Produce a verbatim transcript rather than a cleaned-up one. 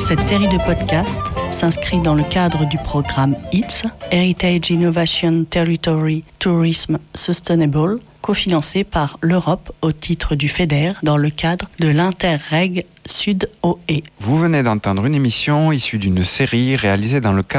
Cette série de podcasts s'inscrit dans le cadre du programme I T S, Heritage Innovation Territory Tourism Sustainable, cofinancé par l'Europe au titre du FEDER dans le cadre de l'Interreg Sud-O E. Vous venez d'entendre une émission issue d'une série réalisée dans le cadre